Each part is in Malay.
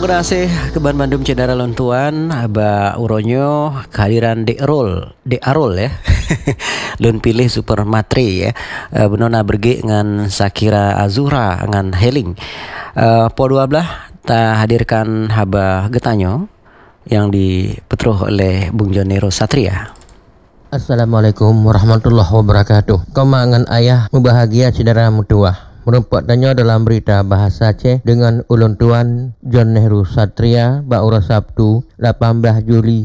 kasih keban Bandung Cedara Lontuan Aba Uronyo kehadiran Dek Arol ya. Lun pilih super matri ya. Benona berge ngan Sakira Azura ngan Heling. Po 12 ta hadirkan haba getanyo yang dipetruh oleh Bung Jonero Satria. Assalamualaikum warahmatullahi wabarakatuh. Kemangan ayah membahagia saudara mutua. Merempat tanya dalam berita bahasa Aceh dengan ulun tuan John Nehru Satria Baura Sabtu 18 Juli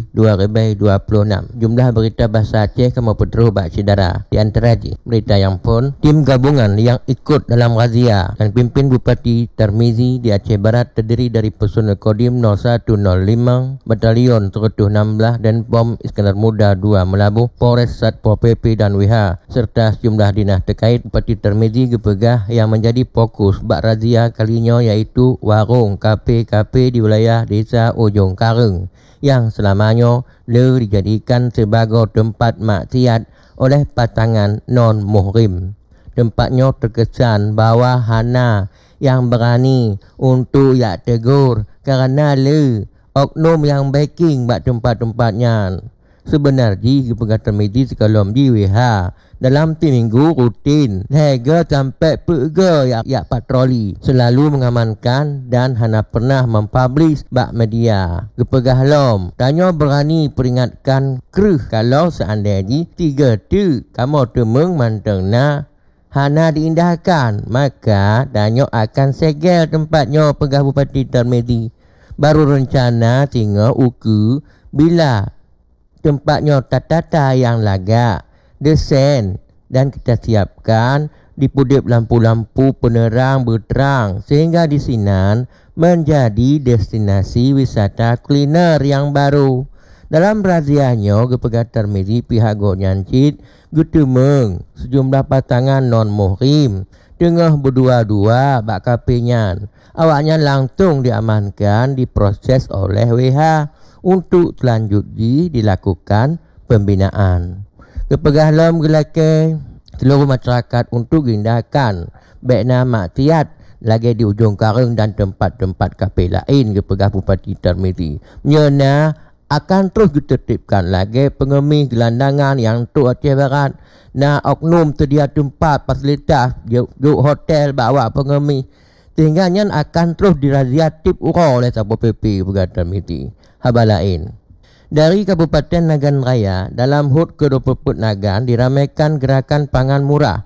2026. Jumlah berita bahasa Aceh kamu petruh bak saudara. Di antara berita yang pun tim gabungan yang ikut dalam razia dan pimpin Bupati Tarmizi di Aceh Barat terdiri dari personel Kodim 0105 Batalion Terutuh 16 dan Pom Iskandar Muda 2 Melabuh, Polres Satpol PP dan WH serta sejumlah dinas terkait. Bupati Tarmizi gepegah yang menjadi fokus bak razia kalinya iaitu warung kafe-kafe di wilayah Desa Ujung Kareng yang selamanya dijadikan sebagai tempat maksiat oleh pasangan non-muhrim. Tempatnya terkesan bahawa hana yang berani untuk tegur kerana oknum yang backing bak tempat-tempatnya. Sebenarnya Gubernur Tarmizi sekalom di WH dalam minggu rutin hingga sampai perga patroli selalu mengamankan dan hana pernah mempublish bak media. Gepegah lom tanya berani peringatkan kruh kalau seandainya tiga tu kamu temeng mantengna hana diindahkan maka danyo akan segel tempatnya. Pegah Bupati Tarmizi baru rencana tinggal uku bila tempatnya tata yang lagak, desain dan kita siapkan dipudip lampu-lampu penerang berterang sehingga di sini menjadi destinasi wisata kuliner yang baru. Dalam razianya Gepegah Tarmizi pihak Gonyancit getemeng sejumlah pasangan non-muhrim tengah berdua-dua bak kapenya. Awaknya langsung diamankan diproses oleh WH untuk selanjutnya dilakukan pembinaan. Gepegah lom gelake seluruh masyarakat untuk tindakan bekna maksiat lagi di Ujung Kareng dan tempat-tempat kafe lain. Gepegah Bupati Tarmizi nyena akan terus ditertibkan lagi pengemis gelandangan yang tu Aceh Barat na oknum sedia tempat fasilitas juk hotel bawa pengemis sehingga nyan akan terus dirazia tip ura oleh Satpol PP Gubernur Tarmizi. Haba lain dari Kabupaten Nagan Raya dalam HUT ke-20 Nagan diramaikan gerakan pangan murah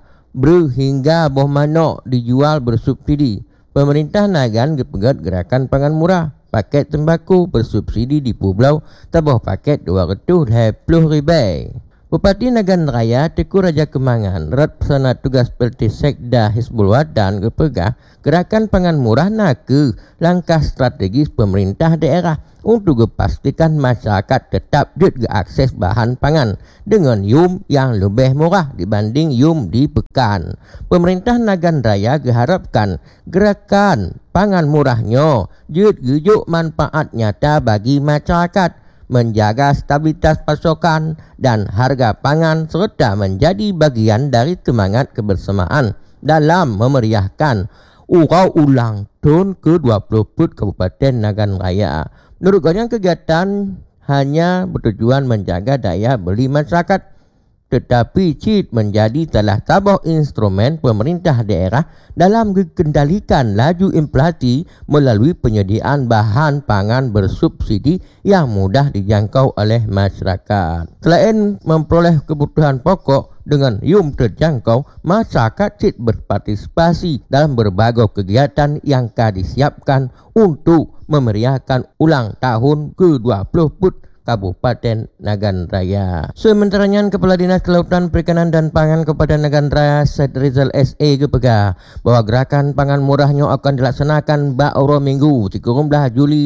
hingga boh manok dijual bersubsidi. Pemerintah Nagan gepegat gerakan pangan murah paket tembakau bersubsidi di Pulau tabah paket 250 ribai. Bupati Nagan Raya Teku Raja Kemangan Rat Pesana Tugas Pelti Sekda Hizbul dan gepegah gerakan pangan murah ke langkah strategis pemerintah daerah untuk pastikan masyarakat tetap akses bahan pangan dengan yum yang lebih murah dibanding yum di pekan. Pemerintah Nagan Raya diharapkan gerakan pangan murahnya jujuk manfaat nyata bagi masyarakat, menjaga stabilitas pasokan dan harga pangan serta menjadi bagian dari semangat kebersamaan dalam memeriahkan urau ulang tahun ke-20 Kabupaten Nagan Raya. Menurutnya kegiatan hanya bertujuan menjaga daya beli masyarakat tetapi CIT menjadi salah satu instrumen pemerintah daerah dalam mengendalikan laju inflasi melalui penyediaan bahan pangan bersubsidi yang mudah dijangkau oleh masyarakat. Selain memperoleh kebutuhan pokok dengan yum terjangkau, masyarakat CIT berpartisipasi dalam berbagai kegiatan yang disiapkan untuk memeriahkan ulang tahun ke-20 Kabupaten Nagan Raya. Sementaranya Kepala Dinas Kelautan Perikanan dan Pangan Kabupaten Nagan Raya Syed Rizal S.A. gepegah bahawa gerakan pangan murahnya akan dilaksanakan baru Minggu 13 Juli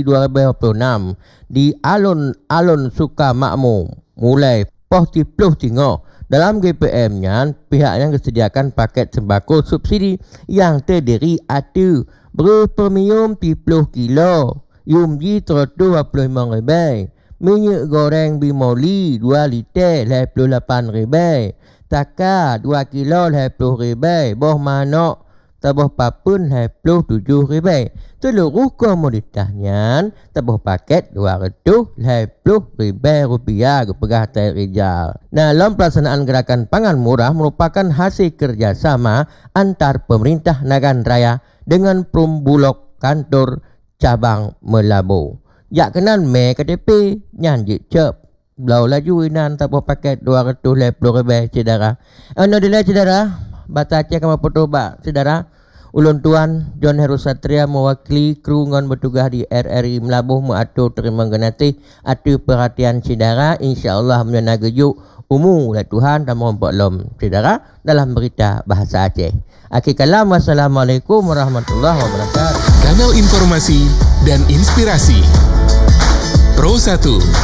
2026 di alun-alun Sukamakmur mulai pos 10 tinggal. Dalam GPM-nya pihaknya disediakan paket sembako subsidi yang terdiri atas berpremium 30 kilo, UMG 125 ribai, minyak goreng Bimoli 2 liter 58 ribai, taka 2 kilo 50 ribai, boh manok tabuh papun 27,000. Seluruh komoditasnya tabuh paket 250,000 rupiah Pegah Tai Rijal. Nah, dalam pelaksanaan gerakan pangan murah merupakan hasil kerjasama antar pemerintah Nagan Raya dengan Perum Bulog kantor cabang Melabu. Jak kenan me KTP nyanjik cep. Belau laju inan tabuh paket 250,000 saudara. Ano dila saudara? Bata Aceh kama potobak saudara. Ulun Tuan John Heru Satria mewakili kru ngon bertugas di RRI Melabuh mengatur terima ganati atu perhatian saudara, insya-Allah menyenaga juk umur lah Tuhan dan mohon lom saudara dalam berita bahasa Aceh. Akhir kalam, wassalamualaikum warahmatullahi wabarakatuh. Kanal informasi dan inspirasi Pro 1.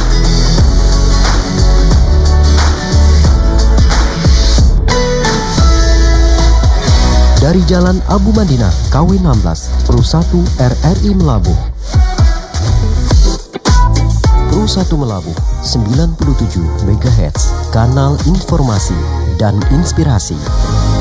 Dari Jalan Abu Madinah, KW 16, Pro 1 RRI Melabuh. Pro 1 Melabuh, 97 MHz, kanal informasi dan inspirasi.